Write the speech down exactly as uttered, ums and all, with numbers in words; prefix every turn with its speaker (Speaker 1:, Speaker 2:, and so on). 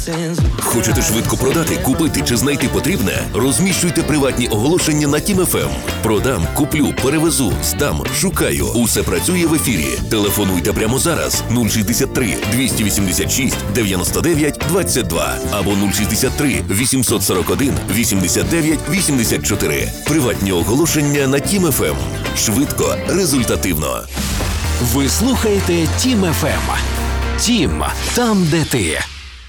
Speaker 1: Хочете швидко продати, купити чи знайти потрібне? Розміщуйте приватні оголошення на Тім еф ем. Продам, куплю, перевезу, здам, шукаю. Усе працює в ефірі. Телефонуйте прямо зараз нуль шістдесят три двісті вісімдесят шість дев'яносто дев'ять двадцять два або нуль шістдесят три вісімсот сорок один вісімдесят дев'ять вісімдесят чотири. Приватні оголошення на Тім еф ем. Швидко, результативно.
Speaker 2: Ви слухаєте Тім еф ем. Тім – там, де ти.